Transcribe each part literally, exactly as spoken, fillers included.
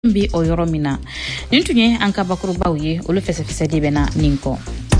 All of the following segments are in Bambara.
bi o yɔrɔ min na nin tun ye an ka bakurubaw ye olu fɛsɛfɛsɛli bɛ na nin kɔ.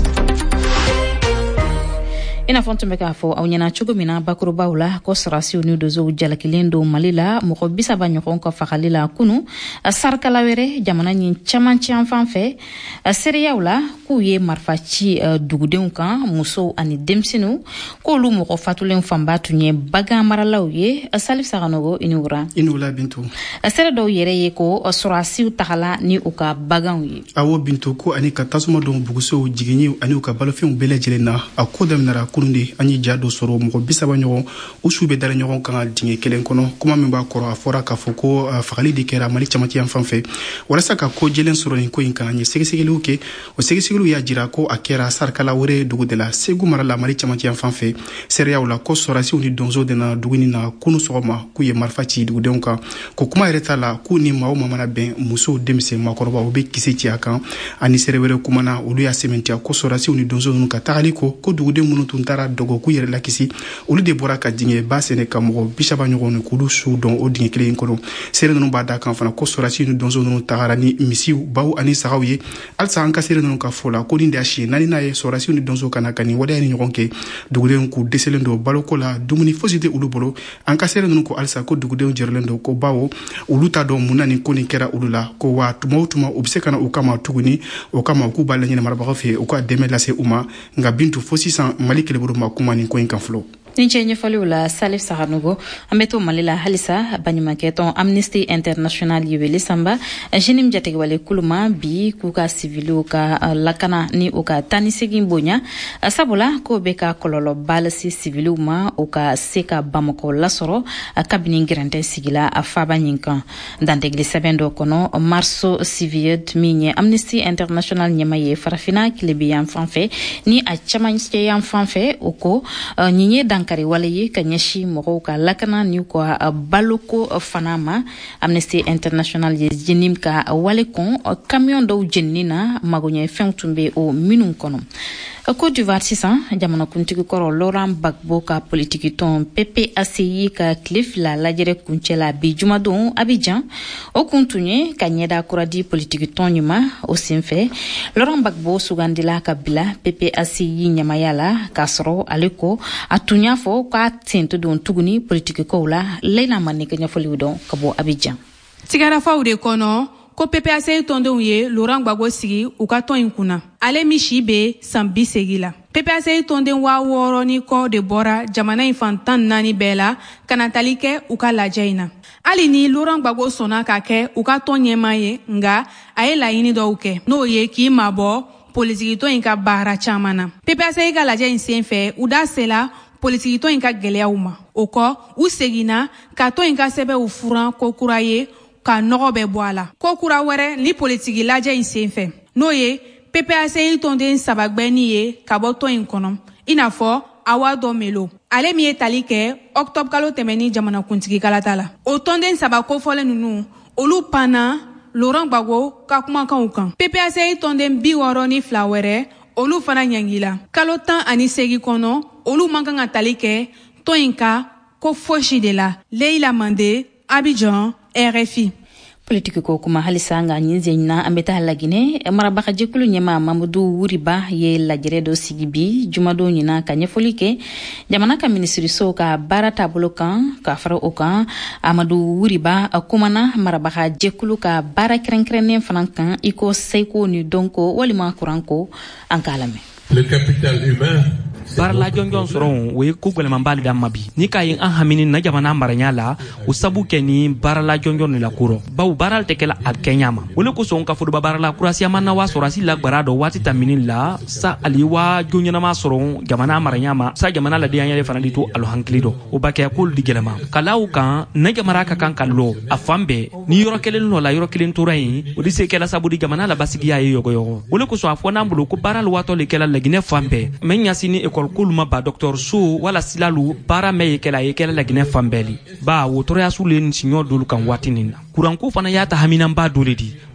ina fɔ tun bɛ k'a fɔ aw ɲɛna cogo min na bakurubaw la ko sɔrɔsiw ni dozow jalakilen don Mali la mɔgɔ bisaba ɲɔgɔn ka fagali la kunu sarikala wɛrɛ jamana ɲin caman ciyan fan fɛ seereyaw la k'u ye marifa ci dugudenw kan musow ani denmisɛnninw k'olu mɔgɔ fatulen fanba tun ye bagan maralaw ye Salif Saganogo Inura Inula Bintu seere dɔw yɛrɛ ye ko sɔrɔsiw tagala ni u ka baganw ye awo Bintu ko ani ka tasuma dɔn bugusow jiginniw ani u ka balofɛnw bɛɛ lajɛlen na a ko daminɛra kurundi an ye ja dɔ sɔrɔ mɔgɔ bisaba ɲɔgɔn u su bɛ dala ɲɔgɔn kan dingɛ kelen kɔnɔ kuma min b'a kɔrɔ a fɔra k'a fɔ ko fagali de kɛra Mali camancɛ yan fan fɛ walasa ka ko jɛlen sɔrɔ nin ko in kan an ye sɛgɛsɛgɛliw kɛ o sɛgɛsɛgɛliw y'a jira ko a kɛra sarikala wɛrɛ dugu de la Segu mara la Mali camancɛ yan fan fɛ seereyaw la ko sɔrɔsiw ni donsow de na dugu nin na kunu sɔgɔma k'u ye marifa ci dugudenw kan ko kuma yɛrɛ t'a la k'u ni maa o maa mana bɛn musow denmisɛn maakɔrɔbaw u bɛ kisi ci a kan ani seere wɛrɛ kumana olu y'a sɛmɛntiya ko sɔrɔsiw ni donsow ninnu ka tagali ko ko dugudenw minnu tun taara dogo k'u yɛrɛ lakisi olu de bɔra ka dingɛ ba sɛnɛ ka mɔgɔ bisaba ɲɔgɔn k'olu su dɔn o dingɛ kelen kɔnɔ seere ninnu b'a da kan fana ko sɔrɔsiw ni donsow ninnu tagara ni misiw baw ani sagaw ye halisa an ka seere ninnu ka fɔ la ko nin de y'a siɲɛ naani n'a ye sɔrɔsiw ni donsow kana ka nin waleya ni ɲɔgɔn kɛ dugudenw k'u dɛsɛlen don baloko la dumuni fosi tɛ olu bolo an ka seere ninnu ko halisa ko dugudenw jɛrɛlen don ko bawo olu t'a dɔn mun na nin ko nin kɛra olu la ko wa tuma o tuma u bɛ se ka na u kama tuguni o kama k'u b'a laɲini marabagaw fɛ u ka dɛmɛ lase u ma nka Bintu fo sisan Mali kɛlɛbolo ma kuma nin ko in kan fɔlɔ. Nin cɛ ɲɛfɔliw la Salif Saganogo an bɛ to Mali la halisa baɲumankɛ tɔn Amnesty International ye wele sanba jeune jatigɛwale kuluma bi k'u ka civiliw ka lakana ni u ka taa ni segin bonya sabula k'o bɛ ka kɔlɔlɔba lase civiliw ma u ka se ka Bamakɔ lasɔrɔ kabini gɛrɛntɛ sigila a faaba ɲin kan dantegili sɛbɛn dɔ kɔnɔ marso civil min ye Amnesty International ɲɛma ye farafina kilebe yan fan fɛ ni a camancɛ yan fan fɛ o ko nin ye dankari wale ye ka ɲɛsi mɔgɔw ka lakana ni ka baloko fana ma Amnesty International ye jenim ka wale kon camion dɔw jenini na magoɲɛ fɛnw tun bɛ o minnu kɔnɔ Côte d'Ivoire sisan jamanakuntigi kɔrɔ Laurent Gbagbo ka politiki tɔn P P A C I ka tile fila lajɛrɛ kuncɛla bi jumadon Abidjan o kun tun ye ka ɲɛda kura di politiki tɔn ɲuma o senfɛ Laurent Gbagbo sugandila ka bila P P A C I ɲamaya la k'a sɔrɔ ale ko a tun y'a fɔ k'a tento don tuguni politiki kow la Leila Mane ka ɲɛfɔliw dɔn ka bɔ Abidjan. Sigarafaw de kɔnɔ ko P P A C I tɔndenw ye Laurent Gbagbo sigi u ka tɔn in kunna ale min si bɛ san bi segin la P P A C I tɔnden waa wɔɔrɔ ni kɔ de bɔra jamana in fan tan naani bɛɛ la ka na tali kɛ u ka lajɛ in na hali ni Laurent Gbagbo sɔnna ka kɛ u ka tɔn ɲɛmaa ye nka a ye laɲini dɔw kɛ n'o ye k'i mabɔ politiki tɔn in ka baara caman na P P A C I ka lajɛ in senfɛ u da sela politiki tɔn in ka gɛlɛyaw ma o kɔ u seginna ka tɔn in ka sɛbɛnw furan ko kura ye ka nɔgɔ bɛ bɔ a la ko kura wɛrɛ ni politiki lajɛ in senfɛ n'o ye P P A C I tɔnden sabagbɛni ye ka bɔ tɔn in kɔnɔ i n'a fɔ Awa Domelo ale min ye tali kɛ octobre kalo tɛmɛni jamanakuntigi kalata la o tɔnden saba kofɔlen ninnu olu panna Laurent Gbagbo ka kumakanw kan P P A C I tɔnden bi wɔɔrɔ ni fila wɛrɛ olu fana ɲangila kalo tan ani segin kɔnɔ olu man kan ka tali kɛ tɔn in ka ko fosi de la Leila Mande Abidjan R F I. Politiki ko kuma halisa nga ɲinzenina an bɛ taa Laginɛ marabagajɛkulu ɲɛma Mamadou Wuriba ye lajɛrɛ dɔ sigi bi jumadon ɲina ka ɲɛfɔli kɛ jamana ka minisiriso ka baara taabolo kan ka fara o kan Amadou Wuriba kumana marabagajɛkulu ka baara kɛrɛnkɛrɛnnen fana kan i ko seko ni dɔnko walima kuranko an k'a lamɛn. Le capital humain baara la jɔnjɔn sɔrɔ o ye ko gwɛlɛman b'ale d'an ma bi ni k'a ye an hamini na jamana maranya la o sabu kɛ ni baara la jɔnjɔn de la kɔrɔ bawo baara tɛ kɛla a kɛɲa ma o le kosɔn ka foroba baara la kurasiyama na wa sɔrɔsi lagbara dɔ waati ta mini la sa ali wa jɔnɲɛnama sɔrɔ jamana maranya ma sa jamana ladenya yɛrɛ fana de to alo hankili dɔ o ba kɛ k'olu di gɛlɛma kalaw kan na jamana ka kan ka lɔ a fan bɛɛ ni yɔrɔ kelen nɔ la yɔrɔ kelen tora yen o de se kɛla sabu di jamana la basigiya ye yɔgɔyɔgɔ o le kosɔn a fɔ n'an bolo ko baara la watɔ le kɛla Laginɛ fan bɛɛ mɛ ɲasi ni ekɔlikolu ma ba docteur so wala silalu baara mɛ ye kɛla ye kɛla Laginɛ fan bɛɛ li ba wotɔrɔyasu le siɲɔ dolu kan waati nin na kuranko fana y'a ta haminanba dole di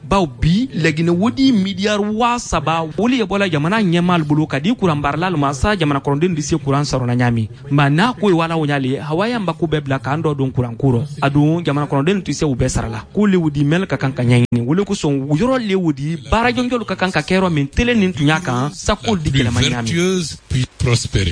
baw bi lagine wodi miliyar wa saba woli ebola jamana nyemal bulu kadi kuran barlal masa jamana korondin disi kuran sarona nyami mana ko wala wonyali hawaya mbaku bebla kando don kuran kuro adu jamana korondin tise ubesarala kuli wudi mel kakanka nyani woli ko son yoro le wudi bara jonjol kakanka kero min tele nin tunyaka sakol dikela manyami prospérer.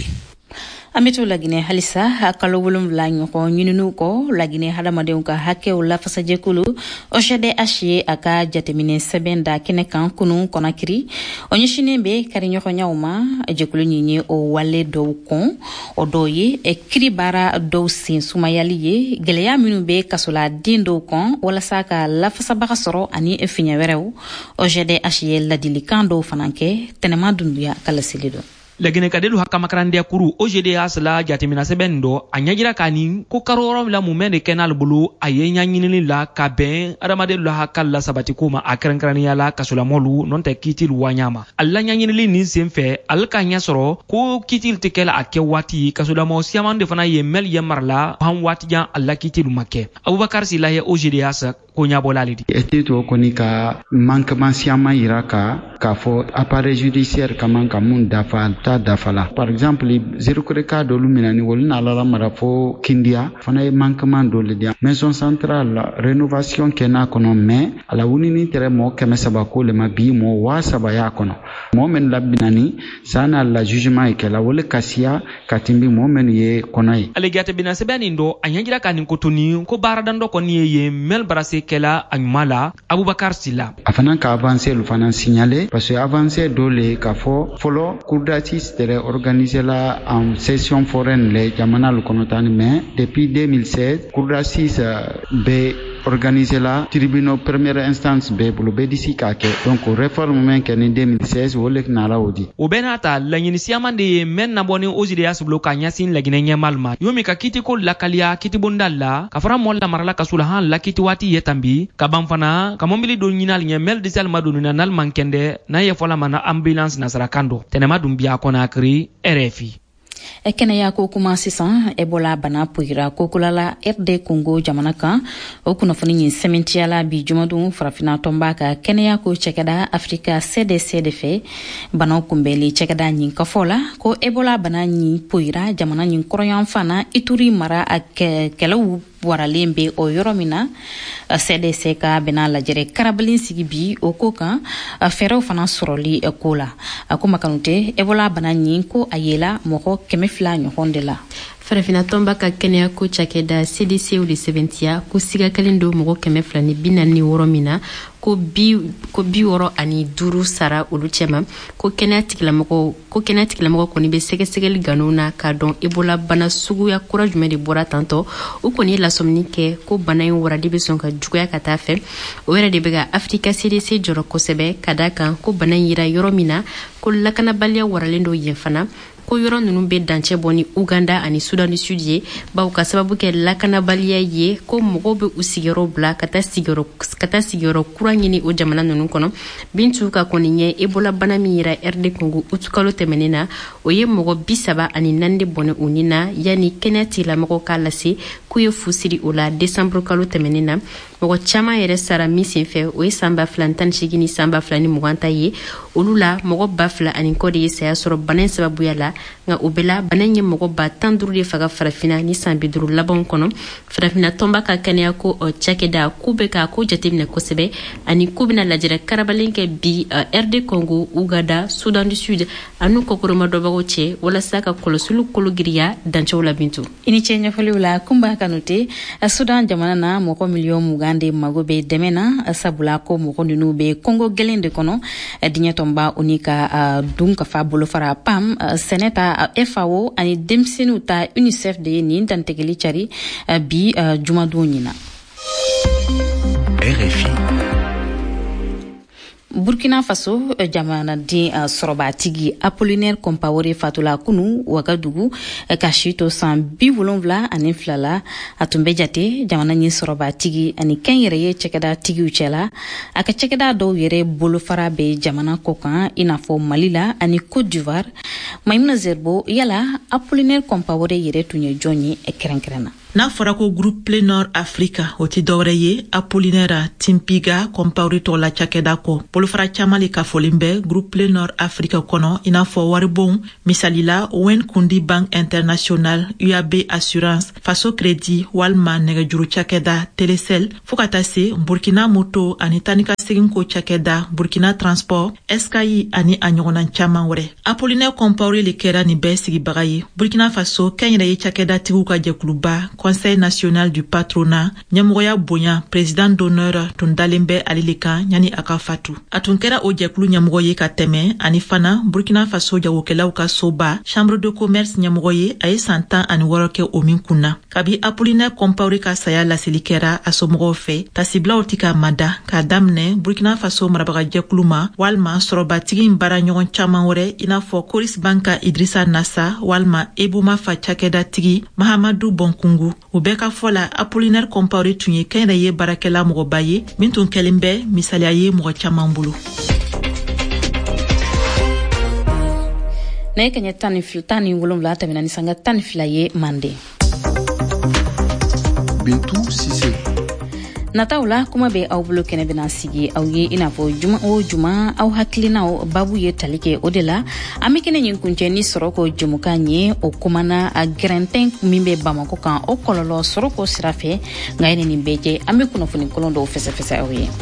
Ameto lagine halisa kalo wolum lanyo ko nyinunu ko lagine hadamaden ka hake wala fasaje kulu O J D H aka jatemine sebenda kene kan kunu konakiri onyishine be karinyo ko nyauma jekulu nyinyi o wale do kon o doye e kribara do sin sumayali ye geleya minu be kasola dindo kon wala saka la fasabaka soro ani e finya werew O J D H la dilikando fananke tenema dunduya kala silido lagine kadelu hakama karande kuru O J D H la jatemina sebendo anyajira kani ko karoro la mumene kenal bulu ayenya nyinini la kaben adamade la hakalla sabati kuma akrankrani yala kasula molu non te kitil wanyama alla nyinini ni semfe alkanya soro ko kitil tikela ake wati kasula mo siamande fana yemel yemarla han wati jan alla kitil make Abubakar Silaye O J D H ko nyabolali eteto konika manquement siama iraka ka fo appareil judiciaire kaman kamun dafa ta dafala par exemple zero kreka do luminani wolna la mara fo kindia fana manquement do le dia maison centrale rénovation kena kono mais ala wunini tere mo keme sabako le mabi mo wa sabaya kono mo men labinani sana la jugement e kala wole kasia katimbi mo men ye konai alegate bina sebani ndo anyangira kanin kotuni ko baradando ko ni ye mel barase kela anyumala Abubakar Sila afana ka avancer le fana signaler parce que avancer do le ka fo folo kurdati c'était organisé là en session foraine les jamana le konotani mais depuis deux mille seize kurdati be organisé là tribunal première instance be bulu be disi kake donc réforme men ken deux mille seize wolek na la odi o benata la nyini siamande men na boni O J D H blo ka nyasin la gine nyamalma yomi ka kiti ko la kalia kiti bondalla ka fara molla marala kasula han la kiti wati yetambi ka bamfana ka mombili do nyinal nyemel disal madunu na nal mankende na ye fola mana ambulance na sarakando tenema dum biya Conakry R F I ekene ya ko kuma sisan ebola bana puira ko kulala R D Congo jamana kan o kuna fani yin sementiala bi jumadu farafina tomba ka kene ya ko chekada Africa C D C de fe bana kumbeli chekada nyin kafola ko ebola bana nyi puira jamana nyin kroyan fana ituri mara ak kelawu waralembe o yoromina C D C ka bena la jere karabalin sigibi o kokan feraw fana soroli ekola akuma kanute ebola bana nyin ko ayela moko kemefla nyondela farafina tomba ka kenya ko chakeda C D C ou de seventia ko siga kalindo mogo kemefla ni binani woromina ko bi ko bi woro ani duru sara olu chema ko kenya tikila mogo ko kenya tikila mogo ko ni be sege segeli ganona ka don ebola bana sugu ya kura jume de bora tanto o ko ni la somnike ko bana yin wora de be son ka juguya ka tafe o wera de bega Africa C D C joro ko sebe kadaka ko bana yira yoromina ko lakana balia waralendo yefana ko yoro nunu be danche boni Uganda ani Sudan du Sud ye ba ka sababu ke lakana balia ye ko mogo be usigero bla kata sigero kata sigero kuranyini o jamana nunu kono bintu ka koninye ebola bana mira R D Congo utukalo temenena o ye mogo bisaba ani nande boni unina yani kenati la mogo kalasi ku ye fusiri o la December kalo temenena mogo chama yere sara misinfe o ye samba flantan shigini samba flani muganta ye olula mogo bafla ani kodi ye saya soro bana sababu yala nga ubela bananye mogo ba tanduru de faga farafina ni sambiduru labon kono farafina tomba ka kenya ko o chakeda kube ka ko jatimne ko sebe ani kubina lajere karabalenke bi uh, R D Congo Uganda Sudan du Sud anu kokoro madobago che wala saka kolosulu kologiriya dancho la bintu ini chenye foliula kumba kanute uh, Sudan jamana na moko milion mugande magobe demena uh, sabula ko moko ndinu be Congo gelende kono uh, dinya tomba unika uh, dunka fa bolo fara pam uh, seneta uh, F A O ani demsenu ta UNICEF de ni tantegeli chari uh, bi uh, jumadu nyina R F I Burkina Faso jamana di uh, sorobatigi Apollinaire Compaoré Fatula Kunu Wagadugu uh, kashito san bi wolonvla ani flala atumbe jate jamana ni sorobatigi ani kenyere ye chekeda tigi uchela aka chekeda do yere bolofara be jamana kokan inafo Malila ani Côte d'Ivoire Maimuna Zerbo yala Apollinaire Compaoré yere tunye joni e kerenkrena n'a fɔra ko groupe Plénor Africa o ti dɔwɛrɛ ye Apollinaire Timpiga Compaoré tɔgɔ la cakɛda kɔ bolofara caman le ka fɔlen bɛ groupe Plénor Africa kɔnɔ i n'a fɔ waribon misalila Wen Kundi Bank International, U A B Assurance, Faso Crédit walima nɛgɛjuru cakɛda Telecel fo ka taa se Burkina Moto ani tanika segin ko cakɛda Burkina Transport, S K I ani a ɲɔgɔnna caman wɛrɛ. Apollinaire Compaoré le kɛra nin bɛɛ sigibaga ye. Burkina Faso kɛnyɛrɛye cakɛda tigiw ka jɛkuluba Conseil national du patronat ɲɛmɔgɔya bonya président d'honneur tun dalen bɛ ale le kan ɲani a ka fatu. A tun kɛra o jɛkulu ɲɛmɔgɔ ye ka tɛmɛ ani fana Burkina Faso jagokɛlaw ka soba Chambre de commerce ɲɛmɔgɔ ye a ye san tan ani wɔɔrɔ kɛ o min kunna. Kabi Apollinaire Compaoré ka saya laseli kɛra a somɔgɔw fɛ tasiblaw ti ka mada k'a daminɛ Burkina Faso marabaga jɛkulu ma walima sɔrɔbatigi baara ɲɔgɔn caman wɛrɛ i n'a fɔ Coris Banka Idrissa Nassa walima Ebuma fa cakɛda tigi Mahamadou Bonkungu. O bɛɛ ka fɔ la Apollinaire Compaoré tun ye kɛnyɛrɛye baarakɛla mɔgɔba ye min tun kɛlen bɛ misaliya ye mɔgɔ caman bolo. Ne kanya tani fil tani wolonwula tɛmɛna ni sanga tani fila ye Mande. Bintu Sise. Nataw la kuma be aw bolo kɛnɛ bɛna sigi aw ye i n'a fɔ juma o juma aw hakilinaw babu ye tali kɛ o de la an bɛ kɛnɛ ɲin kuncɛ ni Soroko jɛmukan ye o kumana a gɛrɛntɛn min bɛ Bamako kan o kɔlɔlɔ Soroko sira fɛ nka ye nin bɛɛ jɛ an bɛ kunnafoni kolon dɔw fɛsɛfɛsɛ aw ye.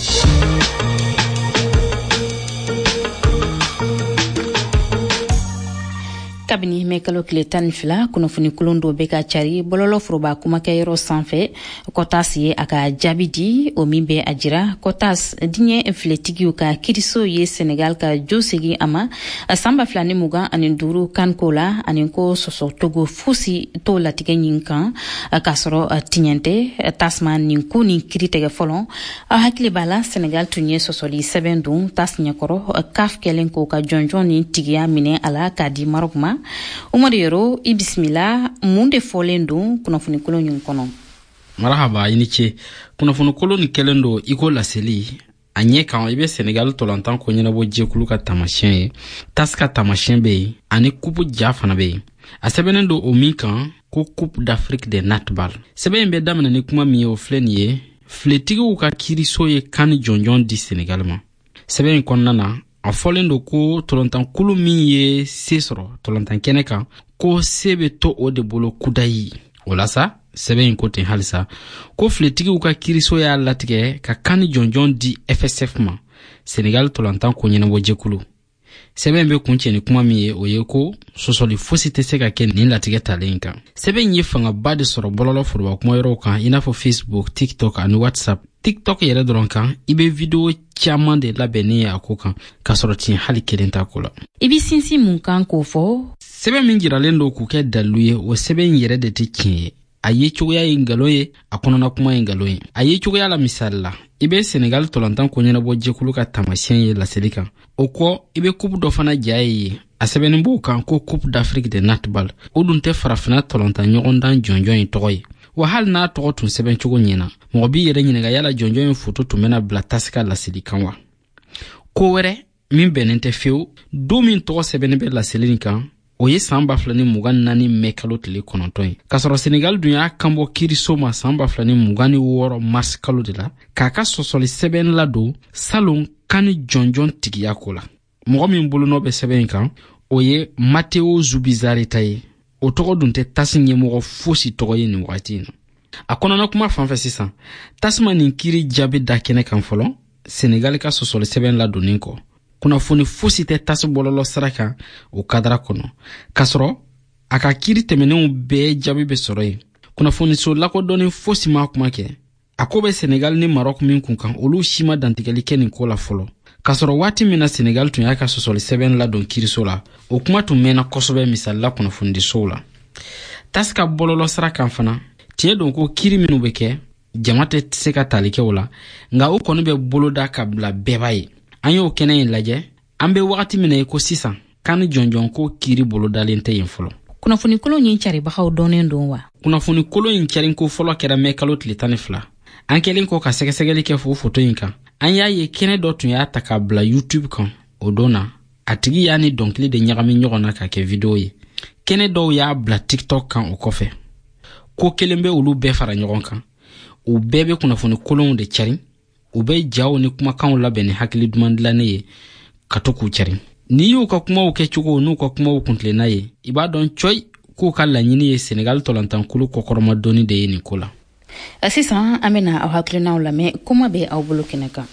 Kabini mekalo kile tan fila kunnafoni kolon dɔ bɛ ka cari bɔlɔlɔ foroba kumakɛyɔrɔ sanfɛ Kotas ye a ka jaabi di o min bɛ a jira Kotas diɲɛ filɛtigiw ka kiriso ye Senegal ka jo segin a ma san ba fila ni mugan ani duuru kanko la ani ko sɔsɔ togo fosi t'o latigɛ ɲin kan k'a sɔrɔ tiɲɛ tɛ tasuma nin ko nin kiri tigɛ fɔlɔ a hakili b'a la Senegal tun ye sɔsɔli sɛbɛn don tas ɲɛkɔrɔ kaf kɛlen k'o ka jɔnjɔn ni tigiya minɛ a la k'a di Maroc ma. Umaru Yoro i bisimila mun de fɔlen don kunnafoni kolon ɲin kɔnɔ. Marahaba i ni ce. Kunnafoni kolon ni kɛlen don i ko laseli a ɲɛ kan i bɛ Senegal tolantan ko ɲɛnabɔ jɛkulu ka tamasiyɛn ye tas ka tamasiyɛn bɛ yen ani kupu ja fana bɛ yen. A sɛbɛnnen don o min kan ko Coupe d'Afrique de Netball. Sɛbɛn in bɛ daminɛ ni kuma min ye o filɛ nin ye filɛtigiw ka kiriso ye kan jɔnjɔn di Senegal ma. Sɛbɛn in kɔnɔna na a fɔlen don ko tolantan kulu min ye se sɔrɔ tolantan kɛnɛ kan ko se bɛ to o de bolo kudayi. O la sa sɛbɛn in ko ten halisa ko filɛtigiw ka kiriso y'a latigɛ ka kan jɔnjɔn di F S F ma Senegal tolantan ko ɲɛnabɔ jɛkulu. Sɛbɛn bɛ kuncɛ ni kuma min ye o ye ko sɔsɔli fosi tɛ se ka kɛ nin latigɛ talen kan. Sɛbɛn ye fangaba de sɔrɔ bɔlɔlɔ foroba kuma yɔrɔw kan i n'a fɔ Facebook, TikTok ani WhatsApp. TikTok yɛrɛ dɔrɔn kan i bɛ video caman de labɛnnen ye a ko kan ka sɔrɔ tiɲɛ hali kelen t'a ko la. I bɛ sinsin mun kan k'o fɔ? Sɛbɛn min jiralen don k'u kɛ dalilu ye o sɛbɛn in yɛrɛ de tɛ tiɲɛ ye. A ye cogoya ye ngalon ye a kɔnɔna kuma ye ngalon ye. A ye cogoya la misali la i bɛ Senegal tolantan ko ɲɛnabɔ jɛkulu ka tamasiyɛn ye laseli kan. O kɔ i bɛ coupe dɔ fana ja ye a sɛbɛnnen b'o kan ko Coupe d'Afrique de Netball. O dun tɛ farafina tolantan ɲɔgɔndan jɔnjɔn in tɔgɔ ye. Wa hali n'a tɔgɔ tun sɛbɛn cogo ɲɛna mɔgɔ b'i yɛrɛ ɲininka yala jɔnjɔn in foto tun bɛna bila tasika laseli kan wa. Ko wɛrɛ min bɛnnen tɛ fiyewu don min tɔgɔ sɛbɛnnen bɛ laseli nin kan o ye san ba fila ni mugan naani mɛ kalo tile kɔnɔntɔn ye k'a sɔrɔ Senegal dun y'a kanbɔ kiriso ma san ba fila ni mugan ni wɔɔrɔ mars kalo de la k'a ka sɔsɔli sɛbɛn ladon salon kan jɔnjɔn tigiya ko la. Mɔgɔ min bolonɔ bɛ sɛbɛn in kan o ye Matteo Zubizarre ta ye. O tɔgɔ dun tɛ tasi ɲɛmɔgɔ fosi tɔgɔ ye nin wagati in na. A kɔnɔna kuma fanfɛ sisan tasuma nin kiri jaabi da kɛnɛ kan fɔlɔ Senegal ka sɔsɔli sɛbɛn ladonnen kɔ kunnafoni fosi tɛ tasi bɔlɔlɔ sira kan o kadara kɔnɔ k'a sɔrɔ a ka kiri tɛmɛnenw bɛɛ jaabi bɛ sɔrɔ yen. Kunnafoniso lakodɔnnen fosi ma kuma kɛ a ko bɛ Senegal ni Maroc min kun kan olu si ma dantigɛli kɛ nin ko la fɔlɔ. K'a sɔrɔ waati min na Senegal tun y'a ka sɔsɔli sɛbɛn ladon kiriso la o kuma tun mɛnna kosɛbɛ misalila kunnafonidisow la. Tas ka bɔlɔlɔ sira kan fana tiɲɛ don ko kiri minnu bɛ kɛ jama tɛ se ka tali kɛ o la nka o kɔni bɛ boloda ka bila bɛɛ b'a ye. An y'o kɛnɛ in lajɛ an bɛ wagati min na ye ko sisan kan jɔnjɔn ko kiri bolodalen tɛ yen fɔlɔ. Kunnafoni kolon in caribagaw dɔnnen don wa? Kunnafoni kolon in carin ko fɔlɔ kɛra mɛ kalo tile tan ni fila. An kɛlen kɔ ka sɛgɛsɛgɛli kɛ fo foto in kan an y'a ye kɛnɛ dɔ tun y'a ta k'a bila YouTube kan o don na a tigi y'a ni dɔnkili de ɲagami ɲɔgɔn na ka kɛ video ye. Kɛnɛ dɔw y'a bila TikTok kan o kɔfɛ. ko kelen bɛ olu bɛɛ fara ɲɔgɔn kan u bɛɛ bɛ kunnafoni kolonw de cari u bɛ jaw ni kumakanw labɛn ni hakili duman dilannen ye ka to k'u cari ni y'u ka kumaw kɛ cogo n'u ka kumaw kuntilenna ye i b'a dɔn coy k'u ka laɲini ye Senegal tɔlantankulu kɔkɔrɔma dɔɔni de ye nin ko la. Sisan an bɛna aw hakilinaw lamɛn kuma bɛ aw bolo kɛnɛ kan.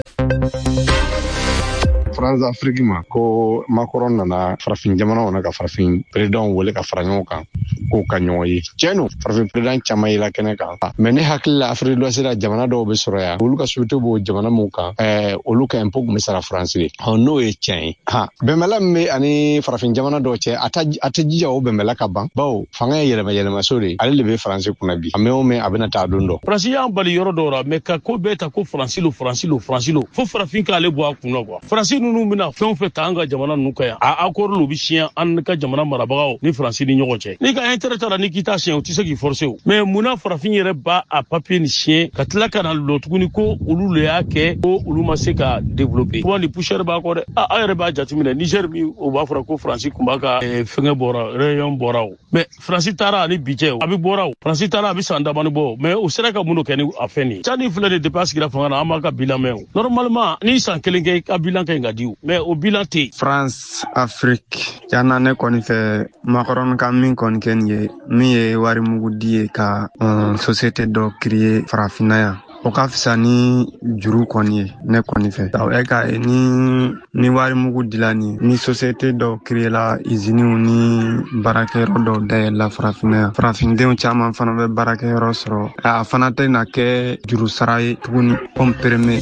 France Afrique ma ko Macron nana farafin jamana na ka farafin président wele ka fara ɲɔgɔn kan ko ka ɲɔgɔn ye cɛno farafin président caman yela kɛnɛ kan mais ne hakili la Afrique de l'Ouest la jamana dɔw bɛ sɔrɔ ya olu ka société b'o jamana mun kan eh olu ka impôt kun bɛ sara France de ɔ n'o ye tiɲɛ ye ha bɛnbɛla min bɛ ani farafin jamana dɔw cɛ a tɛ a tɛ jija o bɛnbɛla ka ban bawo fanga ye yɛlɛma yɛlɛmaso de ale de bɛ France kunna bi a mɛ o mɛ a bɛna taa don dɔ France y'an bali yɔrɔ dɔw la mais ka ko bɛɛ ta ko France lo France lo France lo fo farafin k'ale bɔ a kunna quoi France ninnu bɛna fɛn o fɛn ta an ka jamana ninnu ka yan a accord lu bi siɲɛ an ka jamana marabagaw ni France ni ɲɔgɔn cɛ ni ka intérêt ta la ni kita siɲɛ o tɛ se k'i forcer o mais munna farafin yɛrɛ ba a papier ni siɲɛ ka tila ka na lɔ tuguni ko olu le y'a kɛ ko olu ma se ka développer kuma ni poussière b'a kɔ dɛ a a yɛrɛ b'a jateminɛ Niger min o b'a fɔra ko France kun b'a ka fɛngɛ bɔra rayon bɔra o mais France taara ani bi cɛ a bɛ bɔra o France taara a bɛ san damani bɔ mais o sera ka mun kɛ ni a fɛn nin Tchad filɛ de depuis a sigira fanga na an b'a ka bilan mɛn o normalement ni san kelen kɛ ka bilan ka ɲi ka di o mais o bilan tɛ France Afrique yana ne kɔni fɛ Macron ka min kɔni kɛ nin ye min ye wari mugu di ye ka um, société dɔ créer farafinna yan o ka fisa ni juru kɔni ye ne kɔni fɛ e ka ni ni wari mugu dila ni ni société dɔ créer la usines ni baarakɛyɔrɔ dɔw dayɛlɛla farafinna yan farafindenw caman fana bɛ baarakɛyɔrɔ sɔrɔ a fana tɛ na kɛ juru sara ye tuguni comme permis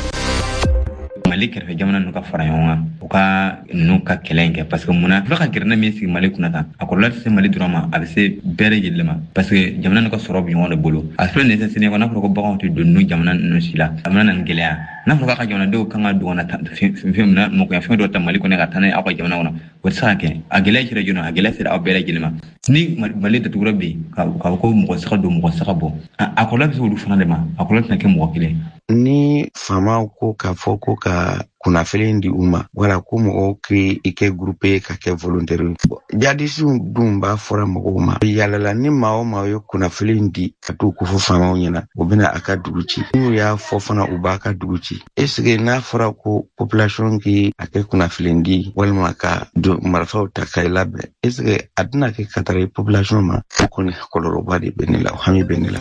Mali kɛrɛfɛ jamana ninnu ka fara ɲɔgɔn kan u ka ninnu ka kɛlɛ in kɛ parce que munna fila ka gɛrɛna min sigi Mali kunna tan a kɔlɔlɔ tɛ se Mali dɔrɔn ma a bɛ se bɛɛ lajɛlen ma parce que jamana ninnu ka sɔrɔ bɛ ɲɔgɔn de bolo a filɛ nin ye sisan n'a fɔra ko baganw tɛ don ninnu jamana ninnu si la a bɛna na ni gɛlɛya n'a fɔra k'a ka jamanadenw kan ka don ka na fɛn fɛn na mɔgɔya fɛn dɔ ta Mali kɔnɔ ka taa n'a ye aw ka jamana kɔnɔ o tɛ se ka kɛ a gɛlɛya sera joona a gɛlɛya sera aw bɛɛ lajɛlen ma ni Mali datugura bɛ yen ka fɔ ko mɔgɔ se ka don mɔgɔ se ka bɔ a kɔlɔlɔ bɛ se olu fana de ma a kɔlɔlɔ tɛna kɛ mɔgɔ kelen ni faamaw ko k'a fɔ ko ka kunnafili di u ma wala ko mɔgɔw k'i kɛ groupe ka kɛ volontaire jadisiw dun b'a fɔra mɔgɔw ma yalala ni maa o maa ye kunnafili di ka t'u ko fɔ faamaw ɲɛna o bɛna a ka dugu ci n'u y'a fɔ fana u b'a ka dugu ci est ce que n'a fɔra ko population k'i a kɛ kunnafili di walima ka marifaw ta ka labɛn est ce que a tɛna kɛ ka taga population ma o kɔni kɔlɔlɔba de bɛ ne la o hami bɛ ne la.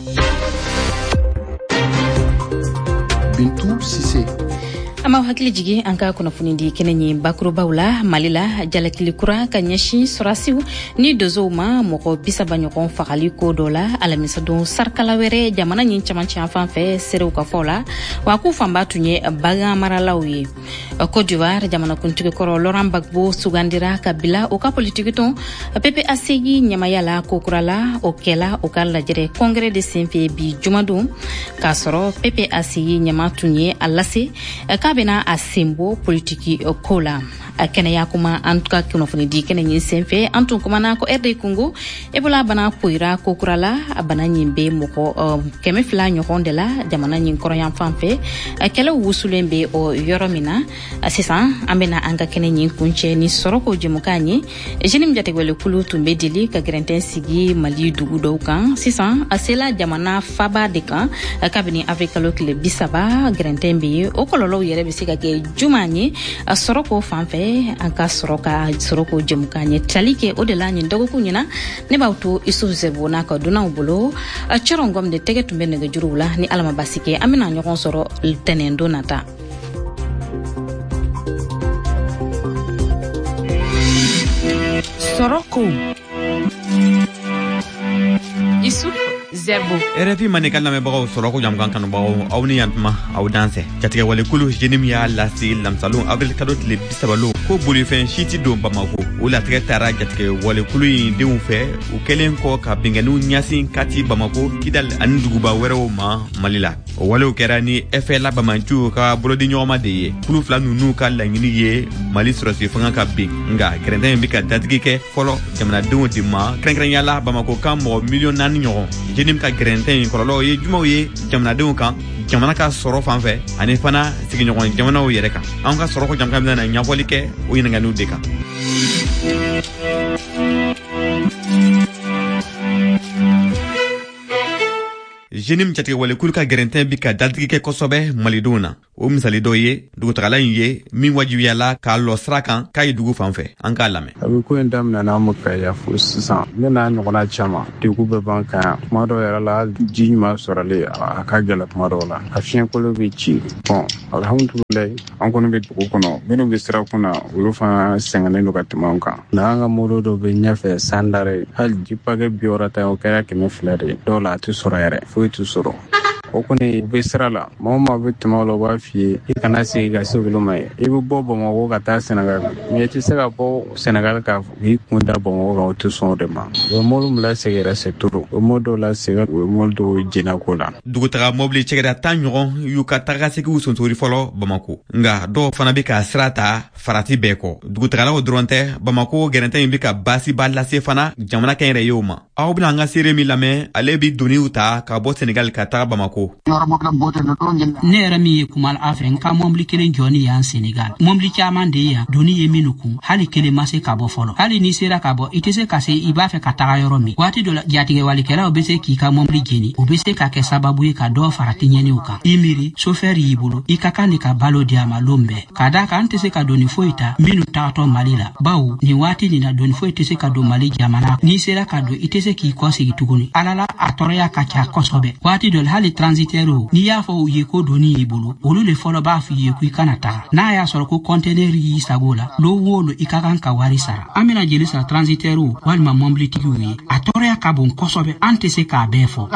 Bintou Sise. Ama hakili jigi an ka kunnafoni di kɛnɛ ɲɛ bakurubaw la Mali la jalakili kura ka ɲɛsin sɔrasiw ni dozow ma mɔgɔ bisaba ɲɔgɔn fagali ko dɔ la alamisa don sarikala wɛrɛ jamana ɲin camancɛ yan fan fɛ serew ka fɔ la wa k'u fanba tun ye bagan maralaw ye Côte d'Ivoire jamanakuntigi kɔrɔ Laurent Gbagbo sugandira ka bila o ka politiki tɔn P P A C ɲɛmaya la kokura la o kɛla o ka lajɛrɛ congrès de senfɛ bi jumadon k'a sɔrɔ P P A C ɲɛma tun ye a lase ka bena a sembo politiki ko la a kɛnɛya kuma an ka kunnafoni di kɛnɛ ɲin senfɛ an tun kumana ko R D Congo ebola bana poira kokura la a bana ɲin be mɔgɔ kɛmɛ fila ɲɔgɔn de la jamana ɲin kɔrɔyan fan fɛ kɛlɛ wusulen be o yɔrɔ min na sisan an bena an ka kɛnɛ ɲin kuncɛ ni sɔrɔko jɛmukan ye jeune jategwele kulu tun be dili ka gɛrɛntɛn sigi Mali dugu dɔw kan sisan a sela jamana faba de kan kabini afrikalo tile bisaba gɛrɛntɛn be ye o kɔlɔlɔw yɛrɛ be se ka kɛ juman ye a sɔrɔko fan fɛ an ka sɔrɔ ka sɔrɔko jɛmukan ye tali kɛ o de la ɲin dɔgɔkun ɲina ne b'aw to Isufu Zɛbo n'a ka dunanw bolo cɔrɔ ngɔm de tɛgɛ tun bɛ nɛgɛjuruw la ni Ala ma basi kɛ an bena ɲɔgɔn sɔrɔ tɛnɛn don nata. Soroko Isufu Zɛbo R F I manikal lamɛnbagaw Soroko jamukan kanubagaw aw ni yantuma aw dansɛ jatigɛ walekulu jenim y'a lase lamsalon avril kalo tile bisabalo ko bolifɛn si ti don Bamako o latigɛ taara jatigɛ walekulu in denw fɛ u kɛlen kɔ ka bɛngɛniw ɲasin kati Bamako Kidal ani duguba wɛrɛw ma Mali la o walew kɛra ni F L A Bamanciw ka bolodi ɲɔgɔnma de ye kulu fila ninnu ka laɲini ye Mali sɔrɔsi fanga ka ben nga gɛrɛntɛn bi ka datigi kɛ fɔlɔ jamanadenw de ma kɛrɛnkɛrɛnyala Bamako kan mɔgɔ miliyɔn naani ɲɔgɔn jenim ka gɛrɛntɛn in kɔlɔlɔ ye jumaw ye jamanadenw kan jamana ka sɔrɔ fan fɛ ani fana sigiɲɔgɔn jamanaw yɛrɛ kan an ka sɔrɔ ko jamana bɛna ɲɛfɔli kɛ o ɲininkaliw de kan. jenim jatige wale kulu ka gerenten bi ka daltigi ke kosɔbɛ malidenw na o misali dɔ ye dugutagala in ye min wajibiyala k'a lɔ sira kan k'a ye dugu fan fɛ an k'a lamɛn. a bɛ ko in daminɛna an bɛ ka yafo sisan ne n'a ɲɔgɔnna caman degun bɛ ban kan yan kuma dɔw yɛrɛ la ji ɲuman sɔrɔli a ka gɛlɛ kuma dɔw la a fiɲɛkolo bɛ ci bɔn alhamdulilayi an kɔni bɛ dugu kɔnɔ minnu bɛ sira kunna olu fana sɛgɛnnen don ka tɛmɛ an kan n'an ka molo dɔ bɛ ɲɛfɛ sandare hali ji pakɛ bi wɔɔrɔ ta o kɛra kɛmɛ fila de dɔw la a tɛ sɔrɔ yɛrɛ foyi tɛ sɔrɔ o kɔni u bɛ sira la maa o maa bɛ tɛmɛ o la u b'a f'i ye i kana segin ka se olu ma ye i bɛ bɔ bamakɔ ka taa sɛnɛgali mɛ i tɛ se ka bɔ sɛnɛgali ka k'i kun da bamakɔ kan o tɛ sɔn o de ma u ye mɔbili min lasegin yɛrɛ c'est trop o mɔbili dɔw lasegin u ye mɔbili dɔw jɛnna ko la. dugutaga mɔbili cɛkɛda tan ɲɔgɔn y'u ka tagasegiw sonsori fɔlɔ bamako nka dɔw fana bɛ ka sira ta farati bɛɛ kɔ dugutagalaw dɔrɔn tɛ bamako gɛrɛntɛ in bɛ ka baasiba lase fana jamana kɛn yɛrɛ ye o ma aw bɛna an ka seere min lamɛn ale bɛ doniw ta ka bɔ sɛnɛgali ka taga bamako. ne yɛrɛ min ye kumal a fɛ n ka mɔbili kelen jɔni y'an senegal mɔbili caman de yan doni ye minnu kun hali kelen ma se ka bɔ fɔlɔ hali n'i sera ka bɔ i tɛ se ka se i b'a fɛ ka taga yɔrɔ min waati dɔ la jatigɛwalikɛlaw bɛ se k'i ka mɔbili jeni o bɛ se ka kɛ sababu ye ka dɔw farati ɲɛniw kan i miiri sofɛri y'i bolo i ka kan de ka balo di a ma lon bɛɛ ka da kan an tɛ se ka doni foyi ta minnu tagatɔ mali la bawo nin waati nin na doni foyi tɛ se ka don mali jamana n'i sera ka don i tɛ se k'i kɔ segi tuguni ala la a tɔɔrɔya ka ca kosɛbɛ waati dɔ la hali transitɛriw n'i y'a fɔ u ye ko doni y'i bolo olu le fɔlɔ b'a f'i ye ko i kana taga n'a y'a sɔrɔ ko kɔntɛnɛri y'i sago la lo wo lo i ka kan ka wari sara an bena jeli sara transitɛriw walima mɔbilitigiw ye a tɔɔrɔya ka bon kosɛbɛ an tɛ se k'a bɛɛ fɔ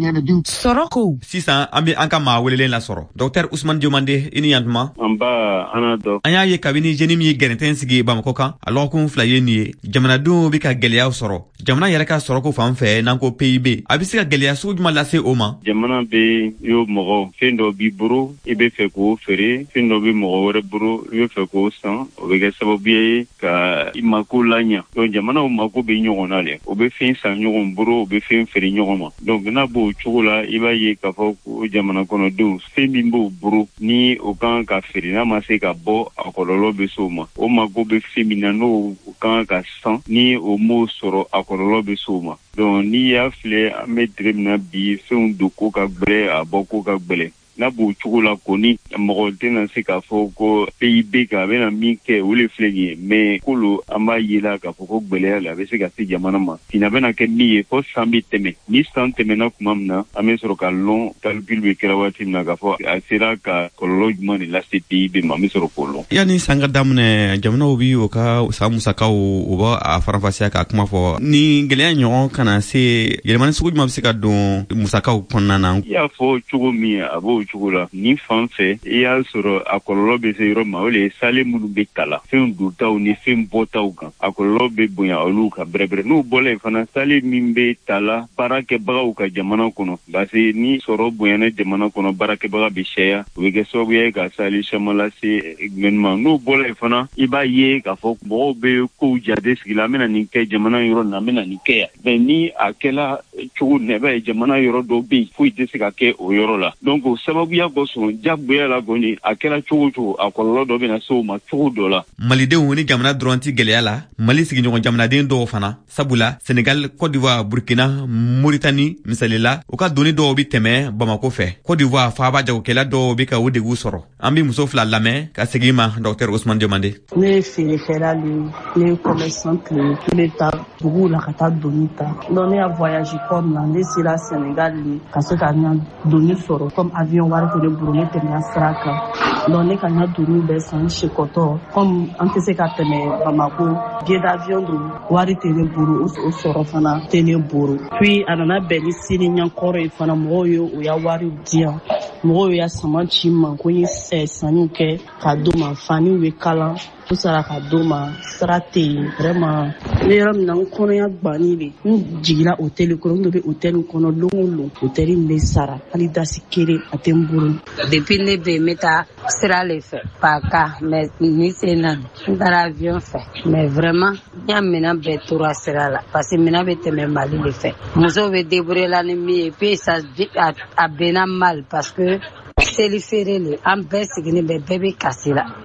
sɔrɔ ko sisan an bɛ an ka maa welelen lasɔrɔ dɔktɛr usman jomande i ni yantuma an ba ana dɔ an y'a ye kabini jeni min ye gɛrɛntɛn sigi bamakɔ kan a lɔgɔkun fila ye nin ye jamanadenw bɛ ka gɛlɛyaw sɔrɔ jamana yɛrɛ ka sɔrɔko fan fɛ n'an ko P I B a bɛ se ka gɛlɛya sugu jumɛn lase o ma jamana bɛ yo mɔgɔ fɛn dɔ b'i bolo i bɛ fɛ k'o feere fɛn dɔ bɛ mɔgɔ wɛrɛ bolo i bɛ fɛ k'o san o bɛ kɛ sababu ye ka i mako laɲa donc jamanaw mako bɛ ɲɔgɔn na dɛ o bɛ fɛn san ɲɔgɔn bolo o bɛ fɛn feere ɲɔgɔn ma donc n'a b'o cogo la i b'a ye k'a fɔ ko jamana kɔnɔdenw fɛn min b'o bolo ni o kan ka feere n'a ma se ka bɔ a kɔlɔlɔ bɛ s'o ma o mako bɛ fɛn min na n'o kan ka san ni o m'o sɔrɔ a kɔlɔlɔ bɛ s'o ma donc n'i y'a filɛ an bɛ dire min na bi fɛnw don ko ka gbɛlɛ a bɔ ko ka gbɛlɛ n'a b'o cogo la kɔni mɔgɔ tɛna se k'a fɔ ko P I B ka a bɛna min kɛ o le filɛ nin ye mais kolo an b'a ye la k'a fɔ ko gbɛlɛya la a bɛ se ka se jamana ma fina bɛna kɛ min ye fɔ san bɛ tɛmɛ ni san tɛmɛna tuma min na an bɛ sɔrɔ ka lɔn calcul bɛ kɛra waati min na k'a fɔ a sera ka kɔlɔlɔ jumɛn de lase P I B ma an bɛ sɔrɔ k'o lɔn. yanni san ka daminɛ jamanaw bi o ka san musakaw o b'a a faranfasiya k'a kuma fɔ ni gɛlɛya ɲɔgɔn kana se yɛlɛmani sugu jumɛn bɛ se ka don musakaw kɔnɔna na. i y'a fɔ cogo min a b'o cogo la ni fan fɛ i y'a sɔrɔ a kɔlɔlɔ bɛ se yɔrɔ ma o le ye sale minnu bɛ kala fɛn dontaw ni fɛn bɔtaw kan a kɔlɔlɔ bɛ bonya olu ka bɛrɛbɛrɛ n'u bɔla yen fana sale min bɛ tala baarakɛbagaw ka jamana kɔnɔ parce que ni sɔrɔ bonyana jamana kɔnɔ baarakɛbaga bɛ caya o bɛ kɛ sababu ye ka sale caman lase gouvernement n'u bɔla yen fana i b'a ye k'a fɔ mɔgɔw bɛ kow jate sigi la an bɛna nin kɛ jamana yɔrɔ na an bɛna nin kɛ yan mais ni a kɛla cogo min na i b'a ye jamana yɔrɔ dɔw bɛ yen foyi tɛ se ka kɛ o yɔrɔ la donc o sababuya kosɔn jagoya la kɔni a kɛra cogo o cogo a kɔlɔlɔ dɔ bɛna se o ma cogo dɔ la. malidenw ni jamana dɔrɔn tɛ gɛlɛya la mali sigiɲɔgɔn jamanaden dɔw fana sabula senegal cote d'ivoire burkina moritani misali la u ka doni dɔw bɛ tɛmɛ bamako fɛ cote d'ivoire faaba jagokɛla dɔw bɛ ka o degun sɔrɔ an bɛ muso fila lamɛn ka segin ma dɔktɛr usman jomande. ne ye feerekɛla de ye ne ye commerçante de ye ne bɛ taa duguw la ka taa doni ta donc ne y'a voyage kɔmi na ne sera senegal de ka se ka n ka doni sɔrɔ comme avion wari tɛ ne bolo ne tɛmɛna sira kan donc ne ka n ka doni bɛɛ san sekɔtɔ comme an tɛ se ka tɛmɛ bamako billet d'avion don wari tɛ ne bolo o sɔrɔ fana tɛ ne bolo puis a nana bɛn ni sini ɲɛkɔrɔ ye fana mɔgɔw ye o y'a wari di yan mɔgɔw y'a sama ci n ma ko n ye sanniw kɛ ka d'o ma faniw bɛ kalan o sara ka d'o ma sira tɛ yen vraiment ne yɔrɔ min na n kɔnɔya ganni de n jiginna hôtel kɔnɔ n dɔ bɛ hôtel kɔnɔ don o don hôtel in bɛ sara hali dasi kelen a tɛ n bolo. depuis ne bɛ yen n bɛ taa sira le fɛ paka mais ni sen na n taara avion fɛ mais vraiment n y'a minɛn bɛɛ tora sira la parce que minɛn bɛ tɛmɛ mali le fɛ musow bɛ débrouiller la ni min ye puis ça a bɛnna mal parce que seli feere le an bɛɛ sigilen bɛ bɛɛ bɛ kasi la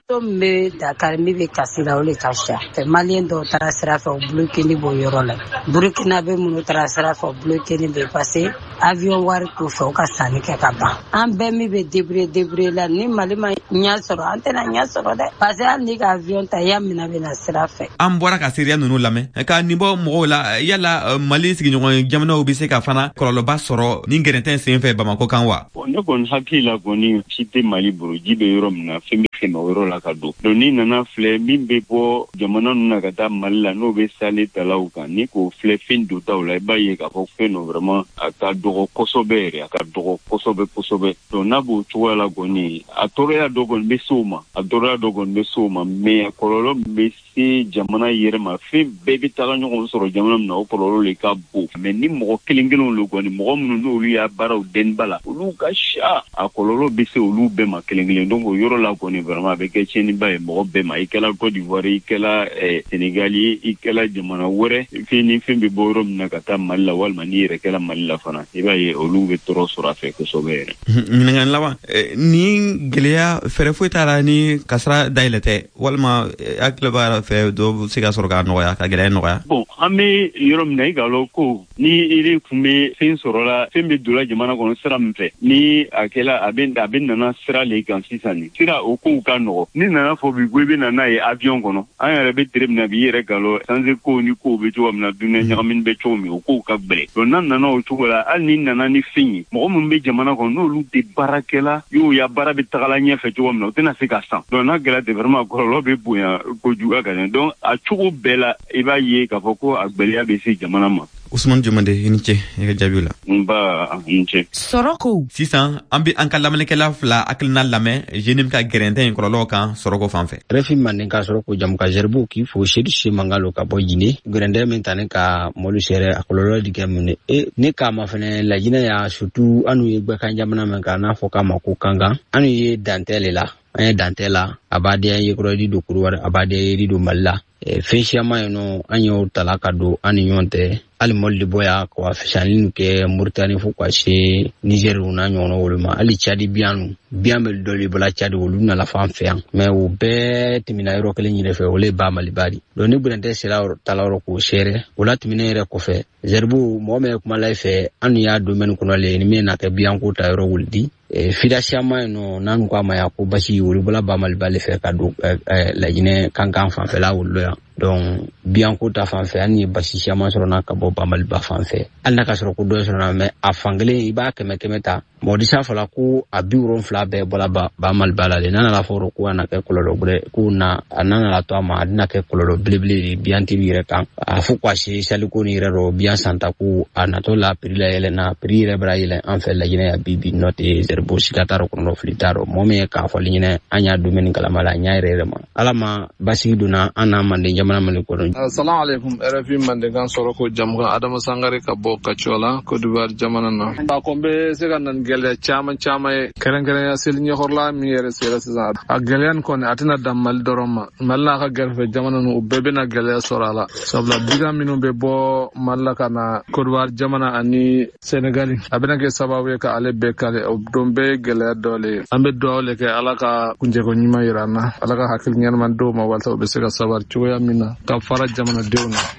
bato me Dakar mi be kasila ole kasha fe malien do tara sira fe bloqué ni bo yoro la Burkina be munu tara sira fe bloqué ni be passé avion war ko fe ka sani ke ka ba an be mi be débrouiller débrouiller la ni mali ma nya soro antena nya soro de passé an ni ka avion ta ya mina be na sira fe an bɔra ka seria nunu lamɛn ka nin bɔ mɔgɔw la yala mali sigiɲɔgɔn jamanaw be se ka fana kɔlɔlɔba sɔrɔ ni gɛrɛntɛn sen fɛ Bamako kan wa ne kɔni hakili la kɔni si tɛ Mali bolo ji bɛ yɔrɔ min na fɛn bɛ kɛmɛ yɔrɔ la ka don donc ni nana filɛ min bɛ bɔ jamana ninnu na ka taa Mali la n'o bɛ sale talaw kan ni k'o filɛ fɛn don taw la i b'a ye k'a fɔ fɛn dɔ vraiment a ka dɔgɔ kosɛbɛ yɛrɛ a ka dɔgɔ kosɛbɛ kosɛbɛ donc n'a b'o cogoya la kɔni a tɔɔrɔya dɔ kɔni bɛ se o ma a tɔɔrɔya dɔ kɔni bɛ se o ma mais kɔlɔlɔ min bɛ se jamana yɛrɛ ma fɛn bɛɛ bɛ taga ɲɔgɔn sɔrɔ jamana min na o kɔlɔlɔ de ka bon mais ni mɔgɔ kelen kelenw lo kɔni mɔgɔ minnu n'olu y'a baaraw dɛnniba la olu ka sa a kɔlɔlɔ bɛ se olu bɛɛ ma kelen kelen donc o yɔrɔ la kɔni vraiment a bɛ kɛ tiɲɛniba ye mɔgɔ bɛɛ ma i kɛla Côte d'Ivoire i kɛla Sénégal ye i kɛla jamana wɛrɛ fɛn ni fɛn bɛ bɔ yɔrɔ min na ka taa Mali la walima n'i yɛrɛ kɛla Mali la fana i b'a ye olu bɛ tɔɔrɔ sɔrɔ a fɛ kosɛbɛ yɛrɛ. ɲininkali laban ni gɛlɛya fɛɛrɛ foyi t'a la ni kasara dayɛlɛ tɛ walima hakili b'a fɛ dɔ bɛ se ka sɔrɔ k'a nɔgɔya ka gɛlɛya nɔgɔya. bon an bɛ yɔrɔ min na i k'a lɔn ko ni i kun bɛ fɛn sɔrɔ la fɛn bɛ donna jamana kɔnɔ sira min fɛ ni a kɛla a bɛ a bɛ nana sira le kan sisan ni sira o kow ka nɔgɔ ni nana fɔ bi ko i bɛ na n'a ye avion kɔnɔ an yɛrɛ bɛ tere min na bi i yɛrɛ galɔ sanze kow ni kow bɛ cogo min na dunuya ɲagamini bɛ cogo min o kow ka gbɛlɛ donc n'a nana o cogo la hali ni nana ni fɛn ye mɔgɔ minnu bɛ jamana kɔnɔ n'olu tɛ baarakɛla y'o ya baara bɛ tagala ɲɛfɛ cogo min na o tɛna se ka san donc n'a gɛlɛya tɛ vraiment kɔlɔlɔ bɛ bonya kojugu ka ɲɛ donc a cogo bɛɛ la i b'a ye k'a fɔ ko a gbɛlɛya bɛ se jamana ma. Usman Jumande i ni ce i ka jaabi la. Nba i ni ce. Sɔrɔko. Sisan an bɛ an ka lamɛnnikɛla fila hakilina lamɛn jeune min ka gɛrɛntɛn in kɔlɔlɔw kan sɔrɔko fan fɛ. Refi manden ka sɔrɔko jamu ka zerbu k'i fo Seydou Cissé Mangalo ka bɔ Guinée gɛrɛntɛn min tanen ka mɔlu sɛrɛ a kɔlɔlɔ di kɛ mun de e ne k'a ma fɛnɛ laginɛ y'a surtout an ye gbɛkan jamana min kan n'a fɔ k'a ma ko kankan an ye dantɛ le la an ye dantɛ la a b'a di an ye kɔrɔdi don Kuruwari a b'a di an ye don Mali la fɛn siyaman ye nɔ an y'o tala ka don an ni ɲɔgɔn tɛ hali Mali de bɔya ka fisani kɛ Mauritanie fo ka se Niger n'a ɲɔgɔn wolo ma hali Tchad biyan biyan bɛ dɔ de bɔla Tchad olu nana fan fɛ yan mais o bɛɛ tɛmɛna yɔrɔ kelen yɛrɛ fɛ o le ba Mali bari donc ni Gɛrɛntɛ sera tala yɔrɔ k'o sɛrɛ o la tɛmɛnen yɛrɛ kɔfɛ Zerbo mɔgɔ min ye kuma la fɛ an y'a domaine kɔnɔ le ni min na kɛ biyan ko ta yɔrɔ wulidi fida siyaman ye nɔ n'an ko a ma ya ko basi olu bɔla ba Mali bale fɛ ka don Laginɛ kankan fanfɛla wolo yan donc biyanko ta fan fɛ ani basi siyaman sɔrɔ n'a ka bɔ ba Mali ba fan fɛ hali n'a ka sɔrɔ ko dɔ sɔrɔ mais a fan kelen i b'a kɛmɛ kɛmɛ ta mɔgɔ disa fɔla ko a bi wolonfila bɛɛ bɔla ba, ba Mali ba la de n'a nana fɔ ko a na kɛ kɔlɔlɔ bɛrɛ ko na a n'a nana to a ma a bɛna kɛ kɔlɔlɔ belebele de biyantigi yɛrɛ kan a fo ka se saliko ni yɛrɛ rɔ biyan santa ko a natɔ la prix la yɛlɛna prix yɛrɛ bɛra yɛlɛ an fɛ Laginɛ ya bi bi nɔ tɛ Zerbo siga t'a rɔ kɔnɔ fili t'a rɔ mɔgɔ min ye k'a fɔli ɲinɛ an y'a domaine kalama la an y'a yɛrɛ yɛrɛ ma ala ma basigi donna an n'a manden jamana Mali kɔnɔ. Assalamu alaikum R F I Mandenkan sɔrɔ ko jamukan Adama Sangare ka bɔ Kaciola Côte d'Ivoire jamana na a ko n bɛ se ka na ni gɛlɛya caman caman ye kɛrɛnkɛrɛnya seli ɲɛkɔrɔla min yɛrɛ sera sisan a gɛlɛya nin kɔni a tɛna dan Mali dɔrɔn ma Mali n'a ka gɛrɛfɛ jamana ninnu u bɛɛ bɛna gɛlɛya sɔrɔ a la sabula bigan minnu bɛ bɔ Mali la ka na Côte d'Ivoire jamana ani Sénégal a bɛna kɛ sababu ye ka ale bɛɛ kale o don bɛɛ ye gɛlɛya dɔ le ye an bɛ dugawu le kɛ ala ka kunjɛko ɲuman yira an na ala ka hakili ɲɛnama d'o ma walasa u bɛ se ka sabari cogoya min na ka fara jamanadenw na.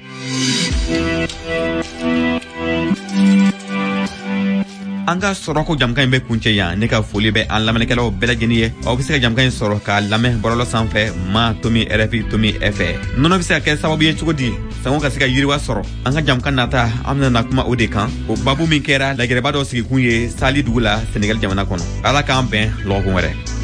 An ka sɔrɔko jamukan in bɛ kuncɛ yan ne ka foli bɛ an lamɛnnikɛlaw bɛɛ lajɛlen ye aw bɛ se ka jamukan in sɔrɔ k'a lamɛn bɔlɔlɔ sanfɛ ma tomi R F I tomi F nɔnɔ bɛ se ka kɛ sababu ye cogo di sango ka se ka yiriwa sɔrɔ an ka jamukan nata an bɛna kuma o de kan o babu min kɛra lagɛrɛba dɔ sigikun ye Sali dugu la Senegal jamana kɔnɔ ala k'an bɛn lɔgɔkun wɛrɛ.